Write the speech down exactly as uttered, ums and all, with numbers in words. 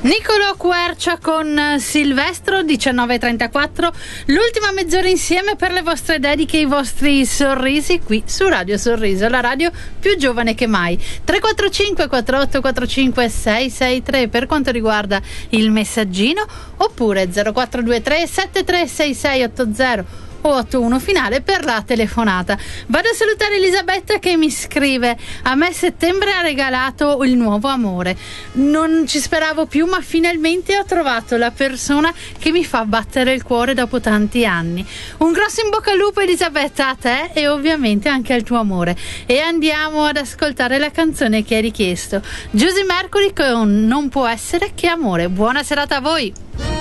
Niccolò Quercia con Silvestro, diciannove e trentaquattro, l'ultima mezz'ora insieme per le vostre dediche e i vostri sorrisi qui su Radio Sorriso, la radio più giovane che mai. Tre quattro cinque quattro otto quattro cinque sei sei tre per quanto riguarda il messaggino, oppure zero quattro due tre sette tre sei sei otto zero o ottantuno finale per la telefonata. Vado a salutare Elisabetta che mi scrive: a me settembre ha regalato il nuovo amore, non ci speravo più, ma finalmente ho trovato la persona che mi fa battere il cuore dopo tanti anni. Un grosso in bocca al lupo, Elisabetta, a te e ovviamente anche al tuo amore. E andiamo ad ascoltare la canzone che hai richiesto, Giusy Mercury con Non può essere che amore. Buona serata a voi.